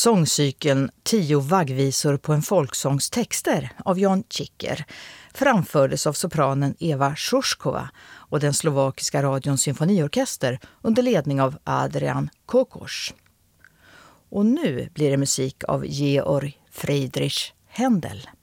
Sångcykeln 10 vaggvisor på en folksångstexter av Jan Chicker framfördes av sopranen Eva Szuszkowa och den slovakiska radions symfoniorkester under ledning av Adrian Kokos. Och nu blir det musik av Georg Friedrich Händel.